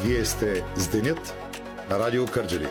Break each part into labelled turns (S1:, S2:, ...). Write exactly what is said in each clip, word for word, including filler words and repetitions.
S1: Вие сте с Денят на Радио Кърджали.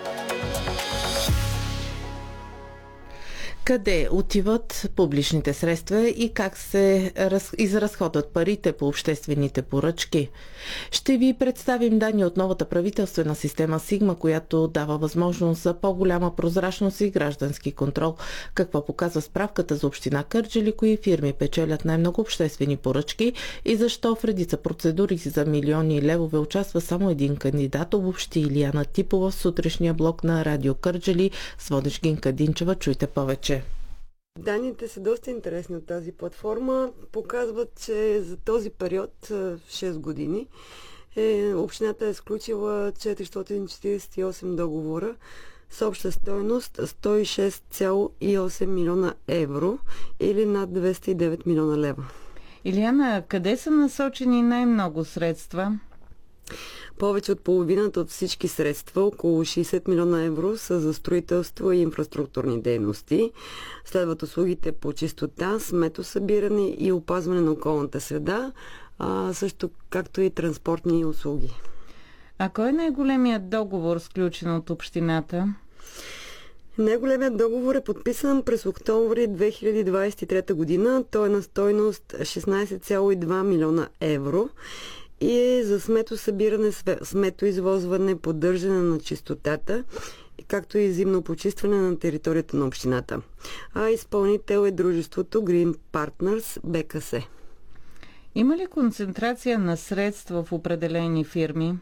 S2: Къде отиват публичните средства и как се раз... изразходват парите по обществените поръчки? Ще ви представим данни от новата правителствена система Сигма, която дава възможност за по-голяма прозрачност и граждански контрол. Какво показва справката за община Кърджали, кои фирми печелят най-много обществени поръчки и защо в редица процедури за милиони левове участва само един кандидат, обобщи Илияна Типова в сутрешния блок на Радио Кърджали с водещ Гинка Динчева. Чуйте повече.
S3: Данните са доста интересни от тази платформа. Показват, че за този период, шест години, е, общината е сключила четиристотин четиридесет и осем договора с обща стойност сто и шест цяло и осем милиона евро или над двеста и девет милиона лева.
S4: Илияна, къде са насочени най-много средства?
S3: Повече от половината от всички средства, около шейсет милиона евро, са за строителство и инфраструктурни дейности. Следват услугите по чистота, сметосъбиране и опазване на околната среда, а също както и транспортни услуги.
S4: А кой е най-големият договор, сключен от общината?
S3: Най-големият договор е подписан през октомври две хиляди двадесет и трета година. Той е на стойност шестнадесет цяло и два милиона евро. И е за сметосъбиране, сметоизвозване, поддържане на чистотата, както и зимно почистване на територията на общината. А изпълнител е дружеството Green Partners Б К С.
S4: Има ли концентрация на средства в определени фирми?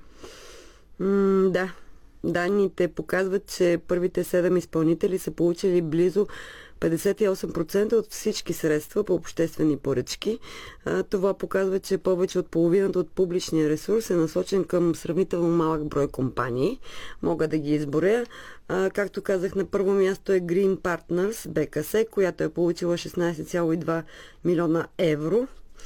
S3: М- да. Данните показват, че първите седем изпълнители са получили близо петдесет и осем процента от всички средства по обществени поръчки. Това показва, че повече от половината от публичния ресурс е насочен към сравнително малък брой компании. Мога да ги изборя. Както казах, на първо място е Green Partners Б К С, която е получила шестнадесет цяло и два милиона евро.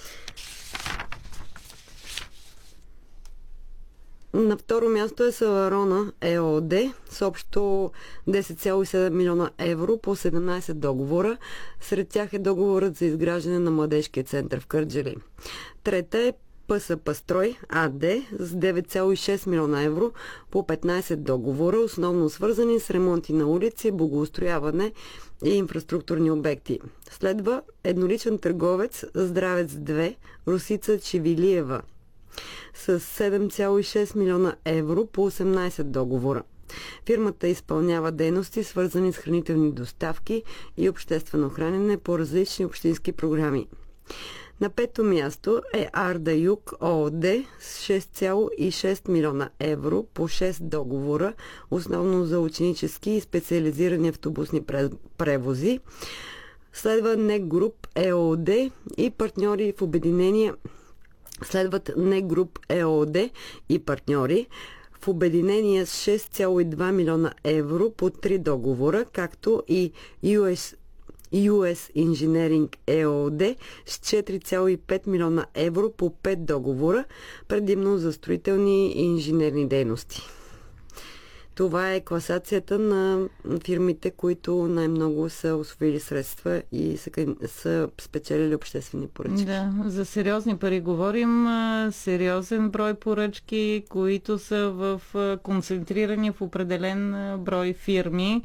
S3: На второ място е Саварона Е О Д с общо десет цяло и седем милиона евро по седемнадесет договора. Сред тях е договорът за изграждане на младежкия център в Кърджали. Трета е П С П Строй А Д с девет цяло и шест милиона евро по петнадесет договора, основно свързани с ремонти на улици, благоустрояване и инфраструктурни обекти. Следва едноличен търговец Здравец две Русица Чевилиева с седем цяло и шест милиона евро по осемнадесет договора. Фирмата изпълнява дейности, свързани с хранителни доставки и обществено хранене по различни общински програми. На пето място е Арда Юг О О Д с шест цяло и шест милиона евро по шест договора, основно за ученически и специализирани автобусни превози. Следва НЕК Груп Е О О Д и партньори в обединение Следват НЕК Груп Е О О Д и партньори в обединение с шест цяло и два милиона евро по три договора, както и Ю Ес, Ю Ес Engineering Е О О Д с четири цяло и пет милиона евро по пет договора, предимно за строителни и инженерни дейности. Това е класацията на фирмите, които най-много са усвоили средства и са, са спечелили обществени поръчки.
S4: Да, за сериозни пари говорим. Сериозен брой поръчки, които са в концентрирани в определен брой фирми.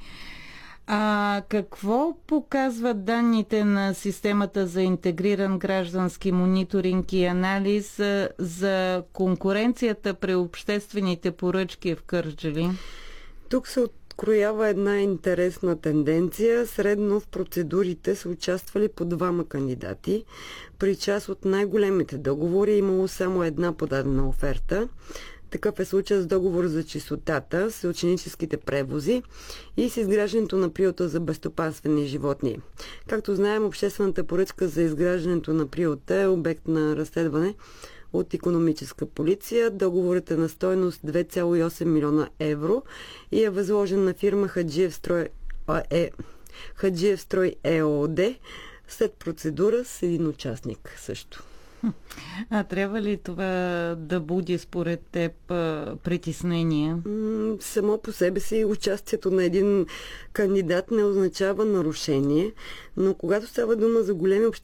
S4: А какво показват данните на системата за интегриран граждански мониторинг и анализ за конкуренцията при обществените поръчки в Кърджали?
S3: Тук се откроява една интересна тенденция. Средно в процедурите са участвали по двама кандидати. При част от най-големите договори е имало само една подадена оферта. Такъв е случай с договор за чистотата, с ученическите превози и с изграждането на приюта за безстопанствени животни. Както знаем, обществената поръчка за изграждането на приюта е обект на разследване от икономическа полиция. Договорът е на стойност две цяло и осем милиона евро и е възложен на фирма Хаджиев Строй, е, Хаджиев Строй Е О О Д след процедура с един участник също.
S4: А трябва ли това да буди според теб притеснения?
S3: Само по себе си участието на един кандидат не означава нарушение, но когато става дума за големи обществени